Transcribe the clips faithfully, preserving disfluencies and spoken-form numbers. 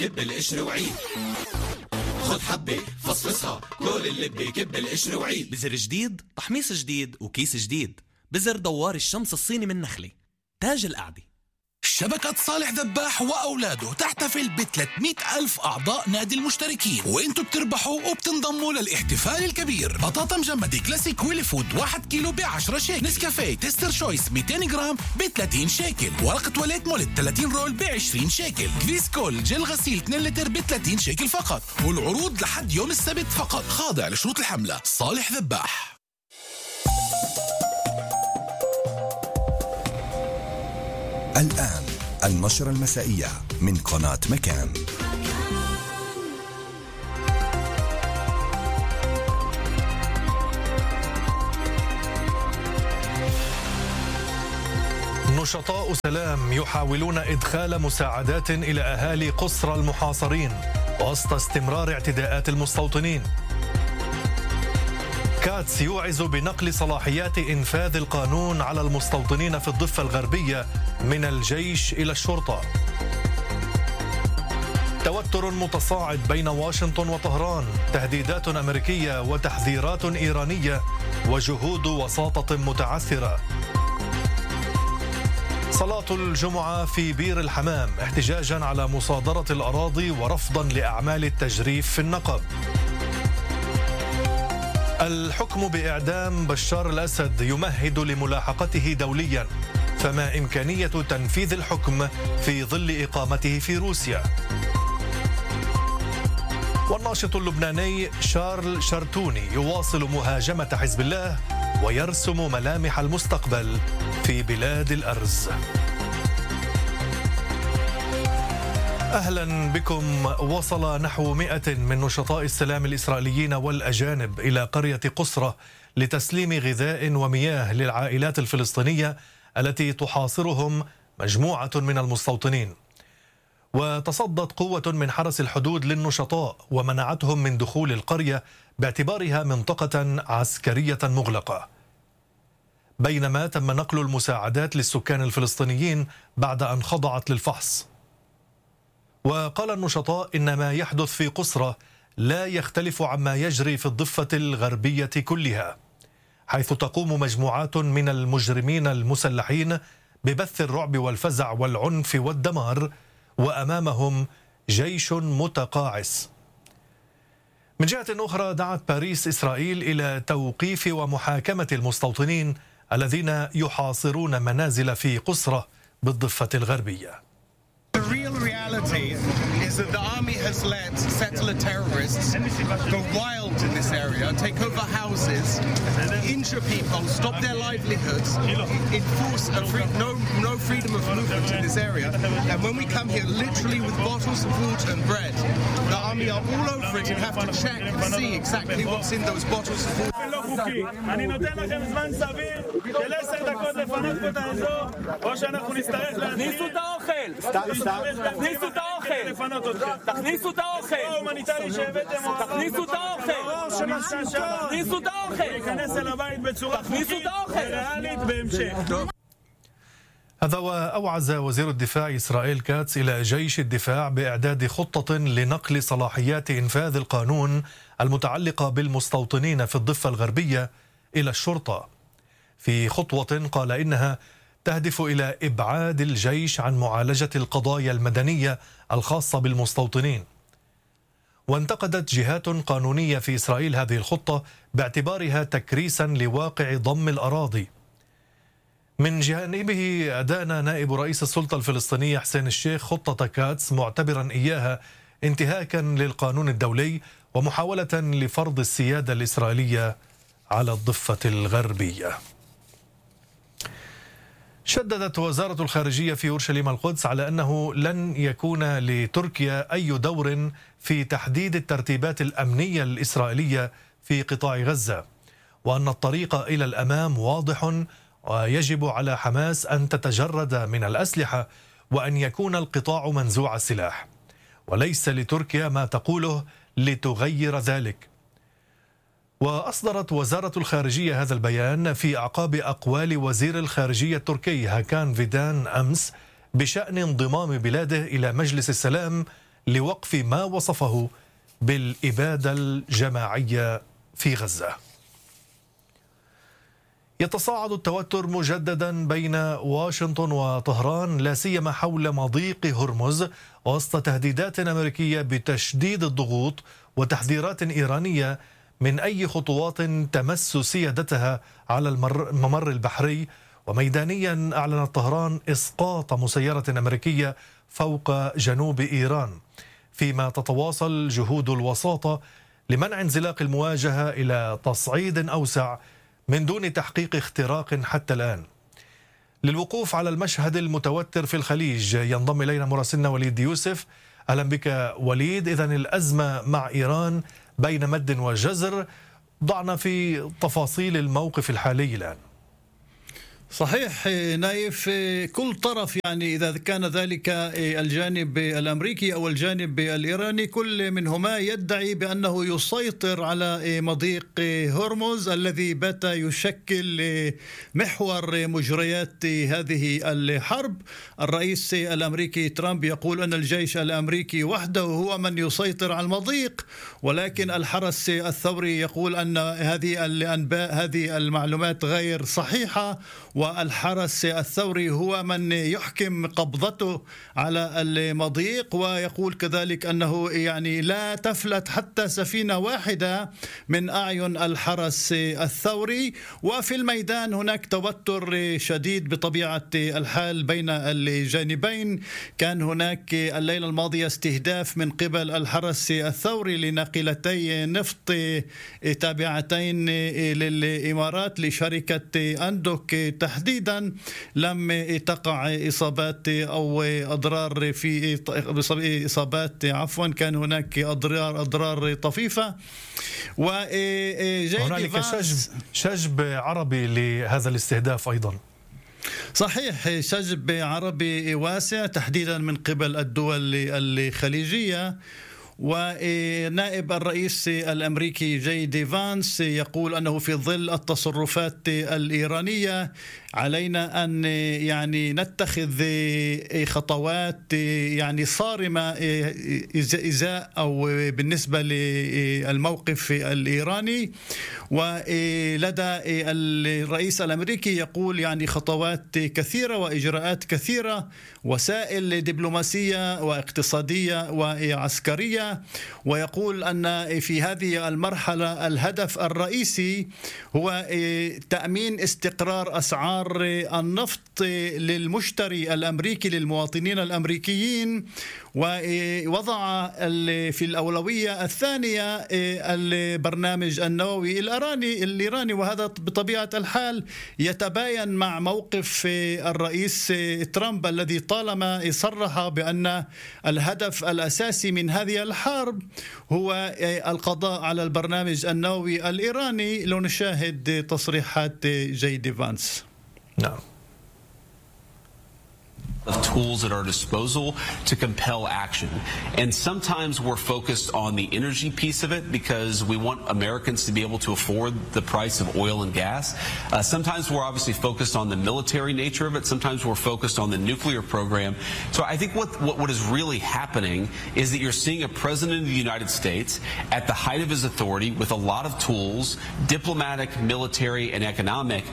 كب القشر وعيد، خد حبة فصفصها كل اللبة، كب القشر وعيد. بزر جديد، تحميص جديد وكيس جديد. بزر دوار الشمس الصيني من نخلة، تاج القعدة. شبكة صالح ذباح وأولاده تحتفل ب ثلاثمئة ألف أعضاء نادي المشتركين، وانتوا بتربحوا وبتنضموا للاحتفال الكبير. بطاطا مجمدة كلاسيك ويلي فود واحد كيلو ب عشرة شيكل، نسكافيه تيستر شويس مئتين جرام ب ثلاثين شيكل، ورقة تواليت مولت ثلاثين رول ب عشرين شيكل، فيسكول جل غسيل اثنين لتر ب ثلاثين شيكل فقط. والعروض لحد يوم السبت فقط، خاضع لشروط الحملة. صالح ذباح. الآن النشرة المسائية من قناة مكان. نشطاء سلام يحاولون إدخال مساعدات إلى أهالي قصر المحاصرين وسط استمرار اعتداءات المستوطنين. كاتس يوعز بنقل صلاحيات إنفاذ القانون على المستوطنين في الضفة الغربية من الجيش إلى الشرطة. توتر متصاعد بين واشنطن وطهران، تهديدات أمريكية وتحذيرات إيرانية وجهود وساطة متعثرة. صلاة الجمعة في بير الحمام احتجاجا على مصادرة الأراضي ورفضا لأعمال التجريف في النقب. الحكم بإعدام بشار الأسد يمهد لملاحقته دوليا، فما إمكانية تنفيذ الحكم في ظل إقامته في روسيا؟ والناشط اللبناني شارل شرتوني يواصل مهاجمة حزب الله ويرسم ملامح المستقبل في بلاد الأرز. أهلا بكم. وصل نحو مئة من نشطاء السلام الإسرائيليين والأجانب إلى قرية قصرة لتسليم غذاء ومياه للعائلات الفلسطينية التي تحاصرهم مجموعة من المستوطنين. وتصدت قوة من حرس الحدود للنشطاء ومنعتهم من دخول القرية باعتبارها منطقة عسكرية مغلقة، بينما تم نقل المساعدات للسكان الفلسطينيين بعد أن خضعت للفحص. وقال النشطاء إن ما يحدث في قصرة لا يختلف عما يجري في الضفة الغربية كلها، حيث تقوم مجموعات من المجرمين المسلحين ببث الرعب والفزع والعنف والدمار، وأمامهم جيش متقاعس. من جهة أخرى دعت باريس إسرائيل إلى توقيف ومحاكمة المستوطنين الذين يحاصرون منازل في قصرة بالضفة الغربية. The real reality is that the army has let settler terrorists go wild in this area, take over houses, injure people, stop their livelihoods, enforce a free, no, no freedom of movement in this area. And when we come here literally with bottles of water and bread, the army are all over it and have to check and see exactly what's in those bottles of water. אני נותן לכם זמן סביר של עשר דקות לפנות פה את האזור, או שאנחנו נצטרך להכניסו את האוכל, תכניסו את האוכל, תכניסו את האוכל, ההומניטרי שהבאתם, תכניסו את האוכל, תכניסו את האוכל, להיכנס אל הבית בצורה חוקית וריאלית בהמשך. هذا وأوعز وزير الدفاع إسرائيل كاتس إلى جيش الدفاع بإعداد خطة لنقل صلاحيات إنفاذ القانون المتعلقة بالمستوطنين في الضفة الغربية إلى الشرطة، في خطوة قال إنها تهدف إلى إبعاد الجيش عن معالجة القضايا المدنية الخاصة بالمستوطنين. وانتقدت جهات قانونية في إسرائيل هذه الخطة باعتبارها تكريسا لواقع ضم الأراضي. من جانبه أدان نائب رئيس السلطة الفلسطينية حسين الشيخ خطة كاتس معتبرا إياها انتهاكا للقانون الدولي ومحاولة لفرض السيادة الإسرائيلية على الضفة الغربية. شددت وزارة الخارجية في أورشليم القدس على أنه لن يكون لتركيا أي دور في تحديد الترتيبات الأمنية الإسرائيلية في قطاع غزة، وأن الطريق إلى الأمام واضح ويجب على حماس أن تتجرد من الأسلحة وأن يكون القطاع منزوع السلاح، وليس لتركيا ما تقوله لتغير ذلك. وأصدرت وزارة الخارجية هذا البيان في أعقاب أقوال وزير الخارجية التركي هاكان فيدان أمس بشأن انضمام بلاده إلى مجلس السلام لوقف ما وصفه بالإبادة الجماعية في غزة. يتصاعد التوتر مجددا بين واشنطن وطهران، لا سيما حول مضيق هرمز، وسط تهديدات أمريكية بتشديد الضغوط وتحذيرات إيرانية من أي خطوات تمس سيادتها على الممر البحري. وميدانيا أعلنت طهران إسقاط مسيرة أمريكية فوق جنوب إيران، فيما تتواصل جهود الوساطة لمنع انزلاق المواجهة إلى تصعيد أوسع من دون تحقيق اختراق حتى الآن. للوقوف على المشهد المتوتر في الخليج ينضم إلينا مراسلنا وليد يوسف. أهلا بك وليد. إذن الأزمة مع إيران بين مد وجزر، ضعنا في تفاصيل الموقف الحالي الآن. صحيح نايف، كل طرف يعني إذا كان ذلك الجانب الأمريكي أو الجانب الإيراني كل منهما يدعي بأنه يسيطر على مضيق هرمز الذي بات يشكل محور مجريات هذه الحرب. الرئيس الأمريكي ترامب يقول أن الجيش الأمريكي وحده هو من يسيطر على المضيق، ولكن الحرس الثوري يقول أن هذه الأنباء هذه المعلومات غير صحيحة، والحرس الثوري هو من يحكم قبضته على المضيق. ويقول كذلك أنه يعني لا تفلت حتى سفينة واحدة من أعين الحرس الثوري. وفي الميدان هناك توتر شديد بطبيعة الحال بين الجانبين. كان هناك الليلة الماضية استهداف من قبل الحرس الثوري لناقلتي نفط تابعتين للإمارات لشركة أندوك تحديدا. لم تقع إصابات أو أضرار في إصابات عفوا كان هناك أضرار أضرار طفيفة. وهنالك شجب شجب عربي لهذا الاستهداف أيضا. صحيح، شجب عربي واسع تحديدا من قبل الدول الخليجية. ونائب الرئيس الأمريكي جي دي فانس يقول أنه في ظل التصرفات الإيرانية علينا أن يعني نتخذ خطوات يعني صارمة إزاء أو بالنسبة للموقف الإيراني. ولدى الرئيس الأمريكي يقول يعني خطوات كثيرة وإجراءات كثيرة، وسائل دبلوماسية واقتصادية وعسكرية. ويقول أن في هذه المرحلة الهدف الرئيسي هو تأمين استقرار أسعار النفط للمشتري الأمريكي للمواطنين الأمريكيين، ووضع في الأولوية الثانية البرنامج النووي الإيراني الإيراني وهذا بطبيعة الحال يتباين مع موقف الرئيس ترامب الذي طالما صرح بأن الهدف الأساسي من هذه الحرب هو القضاء على البرنامج النووي الإيراني. لو نشاهد تصريحات جي دي فانس. نعم. Of tools at our disposal to compel action. And sometimes we're focused on the energy piece of it because we want Americans to be able to afford the price of oil and gas. Uh, sometimes we're obviously focused on the military nature of it. Sometimes we're focused on the nuclear program. So I think what, what, what is really happening is that you're seeing a president of the United States at the height of his authority with a lot of tools, diplomatic, military, and economic.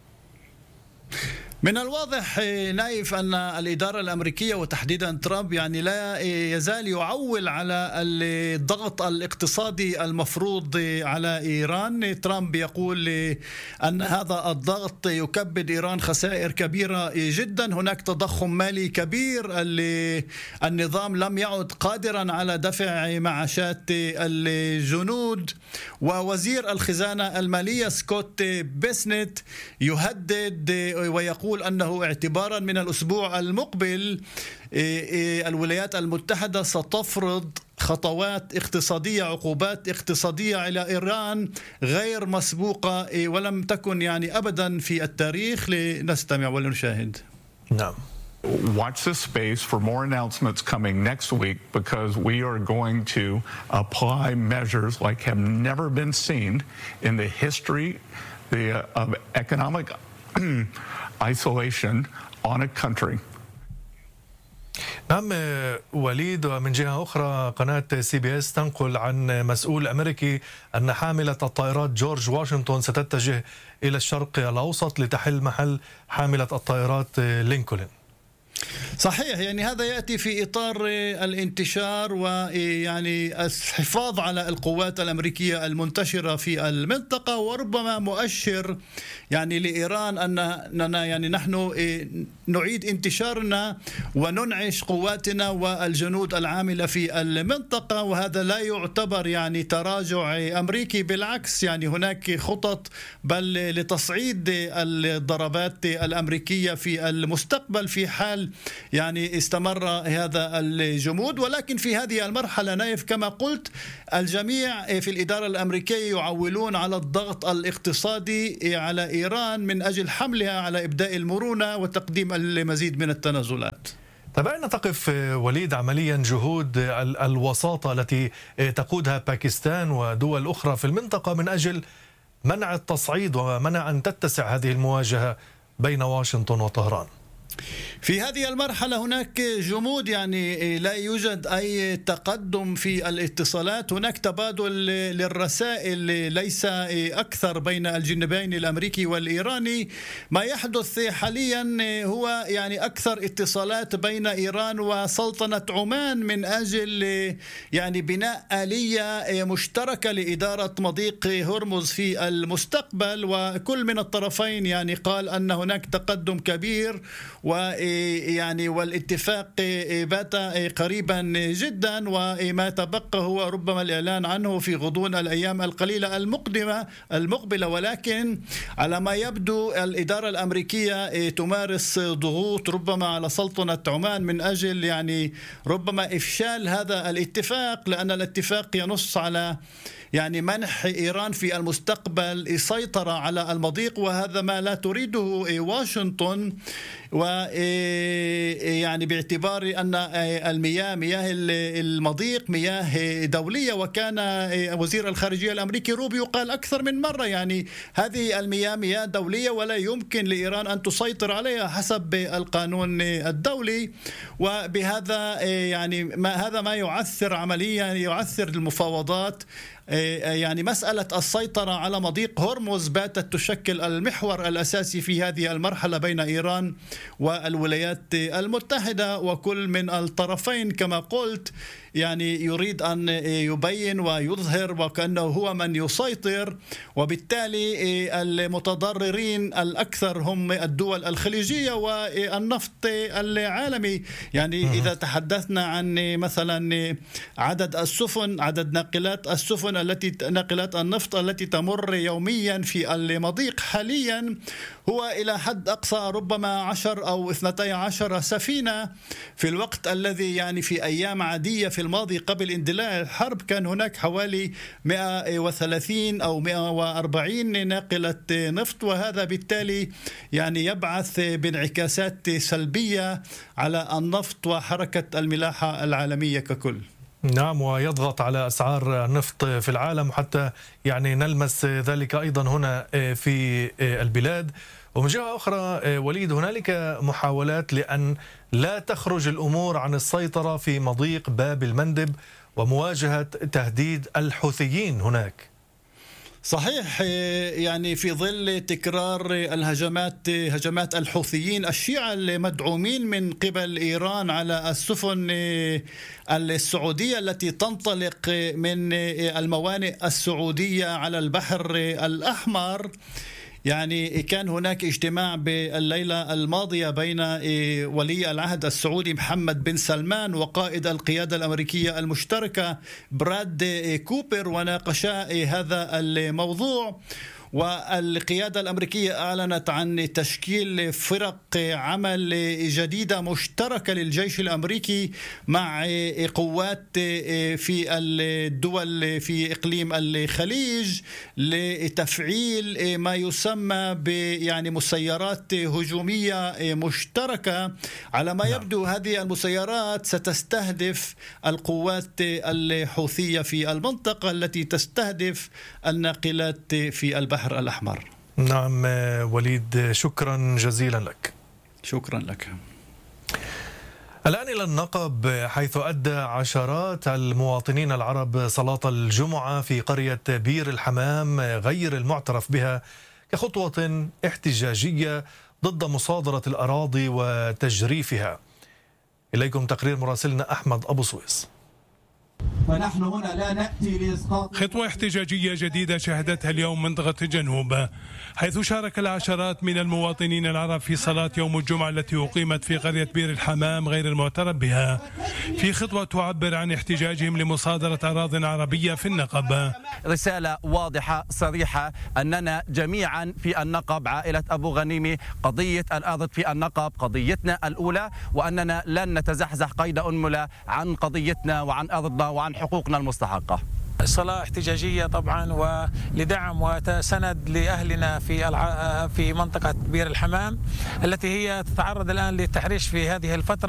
من الواضح نايف أن الإدارة الأمريكية وتحديدا ترامب يعني لا يزال يعول على الضغط الاقتصادي المفروض على إيران. ترامب يقول أن هذا الضغط يكبد إيران خسائر كبيرة جدا. هناك تضخم مالي كبير، النظام لم يعد قادرا على دفع معاشات الجنود. ووزير الخزانة المالية سكوت بيسنت يهدد ويقول أنه اعتبارا من الأسبوع المقبل الولايات المتحدة ستفرض خطوات اقتصادية عقوبات اقتصادية على إيران غير مسبوقة ولم تكن يعني أبدا في التاريخ. لنستمع ولنشاهد. نعم. Watch this space for more announcements coming next week because we are going to apply measures like have never been seen in the history the, uh, of economic isolation on a country. نعم وليد. ومن جهة أخرى قناة سي بي اس تنقل عن مسؤول أمريكي أن حاملة الطائرات جورج واشنطن ستتجه إلى الشرق الأوسط لتحل محل حاملة الطائرات لينكولن. صحيح، يعني هذا يأتي في إطار الانتشار ويعني الحفاظ على القوات الأمريكية المنتشرة في المنطقة، وربما مؤشر يعني لإيران أننا يعني نحن نعيد انتشارنا وننعش قواتنا والجنود العاملة في المنطقة، وهذا لا يعتبر يعني تراجع أمريكي، بالعكس يعني هناك خطط بل لتصعيد الضربات الأمريكية في المستقبل في حال يعني استمر هذا الجمود. ولكن في هذه المرحلة نايف كما قلت الجميع في الإدارة الأمريكية يعولون على الضغط الاقتصادي على إيران من أجل حملها على إبداء المرونة وتقديم المزيد من التنازلات. طيب أين تقف وليد عمليا جهود الوساطة التي تقودها باكستان ودول أخرى في المنطقة من أجل منع التصعيد ومنع أن تتسع هذه المواجهة بين واشنطن وطهران؟ في هذه المرحلة هناك جمود، يعني لا يوجد أي تقدم في الاتصالات، هناك تبادل للرسائل ليس أكثر بين الجانبين الأمريكي والإيراني. ما يحدث حاليا هو يعني أكثر اتصالات بين إيران وسلطنة عمان من أجل يعني بناء آلية مشتركة لإدارة مضيق هرمز في المستقبل، وكل من الطرفين يعني قال أن هناك تقدم كبير ويعني والاتفاق بات قريبا جدا، وما تبقى هو ربما الإعلان عنه في غضون الأيام القليلة المقدمة المقبلة. ولكن على ما يبدو الإدارة الأمريكية تمارس ضغوط ربما على سلطنة عمان من أجل يعني ربما إفشال هذا الاتفاق، لأن الاتفاق ينص على يعني منح إيران في المستقبل السيطرة على المضيق، وهذا ما لا تريده واشنطن، ويعني باعتبار أن المياه مياه المضيق مياه دولية. وكان وزير الخارجية الأمريكي روبيو قال أكثر من مرة يعني هذه المياه مياه دولية ولا يمكن لإيران أن تسيطر عليها حسب القانون الدولي. وبهذا يعني ما هذا ما يعثر عمليا يعثر المفاوضات. يعني مسألة السيطرة على مضيق هرمز باتت تشكل المحور الأساسي في هذه المرحلة بين إيران والولايات المتحدة، وكل من الطرفين كما قلت يعني يريد أن يبين ويظهر وكأنه هو من يسيطر، وبالتالي المتضررين الأكثر هم الدول الخليجية والنفط العالمي. يعني إذا تحدثنا عن مثلا عدد السفن عدد ناقلات السفن التي ناقلات النفط التي تمر يوميا في المضيق حاليا هو إلى حد أقصى ربما عشر أو اثنتي عشر سفينة، في الوقت الذي يعني في أيام عادية في الماضي قبل اندلاع الحرب كان هناك حوالي مئة وثلاثين أو مئة وأربعين ناقلة نفط، وهذا بالتالي يعني يبعث بانعكاسات سلبية على النفط وحركة الملاحة العالمية ككل. نعم، ويضغط على أسعار النفط في العالم، حتى يعني نلمس ذلك أيضا هنا في البلاد. ومن جهة أخرى وليد هنالك محاولات لأن لا تخرج الأمور عن السيطرة في مضيق باب المندب ومواجهة تهديد الحوثيين هناك. صحيح، يعني في ظل تكرار الهجمات هجمات الحوثيين الشيعة المدعومين من قبل إيران على السفن السعودية التي تنطلق من الموانئ السعودية على البحر الأحمر، يعني كان هناك اجتماع بالليلة الماضية بين ولي العهد السعودي محمد بن سلمان وقائد القيادة الأمريكية المشتركة براد كوبر، وناقشا هذا الموضوع. والقيادة الأمريكية أعلنت عن تشكيل فرق عمل جديدة مشتركة للجيش الأمريكي مع قوات في الدول في إقليم الخليج لتفعيل ما يسمى ب يعني مسيرات هجومية مشتركة. على ما يبدو هذه المسيرات ستستهدف القوات الحوثية في المنطقة التي تستهدف الناقلات في البحر الأحمر. نعم وليد، شكرا جزيلا لك. شكرا لك. الآن إلى النقب، حيث أدى عشرات المواطنين العرب صلاة الجمعة في قرية بير الحمام غير المعترف بها كخطوة احتجاجية ضد مصادرة الأراضي وتجريفها. إليكم تقرير مراسلنا أحمد أبو سويس. فنحن هنا لا نأتي لإسقاط. خطوة احتجاجية جديدة شهدتها اليوم منطقة الجنوب، حيث شارك العشرات من المواطنين العرب في صلاة يوم الجمعة التي أقيمت في قرية بير الحمام غير المعترف بها، في خطوة تعبر عن احتجاجهم لمصادرة أراضٍ عربية في النقب. رسالة واضحة صريحة أننا جميعا في النقب عائلة أبو غنيمة، قضية الأرض في النقب قضيتنا الأولى، وأننا لن نتزحزح قيد أنملة عن قضيتنا وعن أرضنا وعن حقوقنا المستحقة. صلاة احتجاجية طبعا ولدعم وسند لأهلنا في في منطقة بير الحمام التي هي تتعرض الآن للتحريش في هذه الفترة.